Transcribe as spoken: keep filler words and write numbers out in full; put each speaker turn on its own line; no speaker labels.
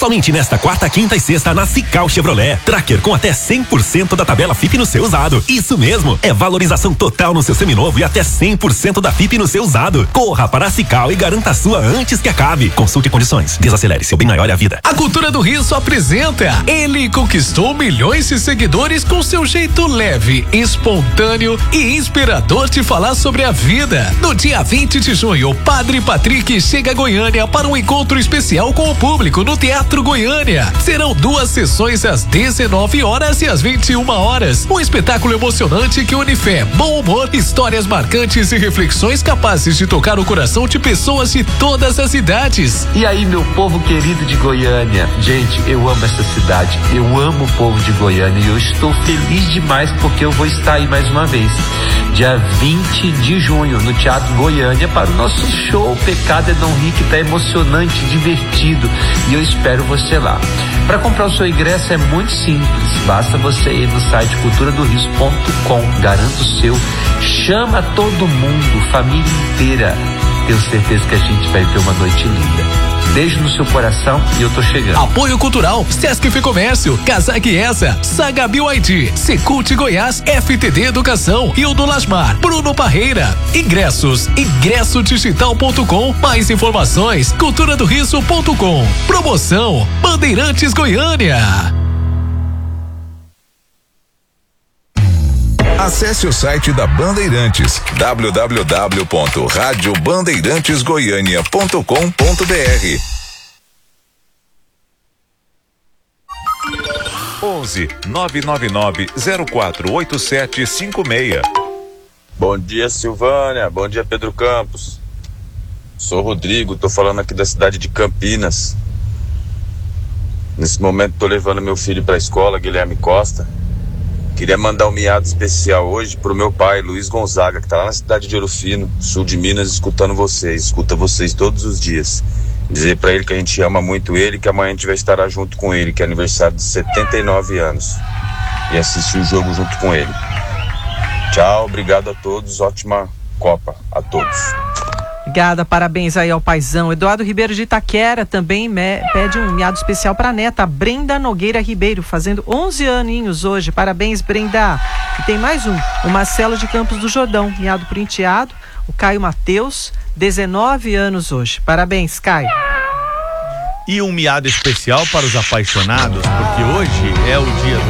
Somente nesta quarta, quinta e sexta na Cical Chevrolet. Tracker com até cem por cento da tabela F I P no seu usado. Isso mesmo, é valorização total no seu seminovo e até cem por cento da F I P no seu usado. Corra para a Cical e garanta a sua antes que acabe. Consulte condições. Desacelere, seu bem maior é a vida.
A Cultura do Riso apresenta. Ele conquistou milhões de seguidores com seu jeito leve, espontâneo e inspirador de falar sobre a vida. No dia vinte de junho, o Padre Patrick chega a Goiânia para um encontro especial com o público no Teatro Goiânia. Serão duas sessões às dezenove horas e às vinte e uma horas. Um espetáculo emocionante que une fé, bom humor, histórias marcantes e reflexões capazes de tocar o coração de pessoas de todas as idades.
E aí, meu povo querido de Goiânia? Gente, eu amo essa cidade, eu amo o povo de Goiânia e eu estou feliz demais porque eu vou estar aí mais uma vez. Dia vinte de junho, no Teatro Goiânia, para o nosso show Pecado é Não Rir, que tá emocionante, divertido, e eu espero você lá. Para comprar o seu ingresso é muito simples, basta você ir no site cultura do riso ponto com, garanta o seu, chama todo mundo, família inteira. Tenho certeza que a gente vai ter uma noite linda. Beijo no seu coração e eu tô chegando.
Apoio Cultural, Sesc Ficomércio, Casaque Essa, Saga B Y D, Secult Goiás, F T D Educação e o do Lasmar, Bruno Parreira. Ingressos, ingresso digital ponto com. Mais informações, cultura do riso ponto com. Promoção, Bandeirantes Goiânia.
Acesse o site da Bandeirantes, w w w ponto rádio bandeirantes goiânia ponto com ponto b r. onze nove nove nove zero quatro oito sete cinco seis.
Bom dia, Silvânia. Bom dia, Pedro Campos. Sou Rodrigo, tô falando aqui da cidade de Campinas. Nesse momento tô levando meu filho pra escola, Guilherme Costa. Queria mandar um miado especial hoje pro meu pai, Luiz Gonzaga, que tá lá na cidade de Ouro Fino, sul de Minas, escutando vocês. Escuta vocês todos os dias. Dizer pra ele que a gente ama muito ele, que amanhã a gente vai estar junto com ele, que é aniversário de setenta e nove anos. E assistir o jogo junto com ele. Tchau, obrigado a todos, ótima Copa a todos.
Obrigada, parabéns aí ao paizão. Eduardo Ribeiro de Itaquera também me, pede um miado especial para a neta, Brenda Nogueira Ribeiro, fazendo onze aninhos hoje. Parabéns, Brenda. E tem mais um, o Marcelo de Campos do Jordão, miado por enteado, o Caio Mateus, dezenove anos hoje. Parabéns, Caio.
E um miado especial para os apaixonados, porque hoje é o dia do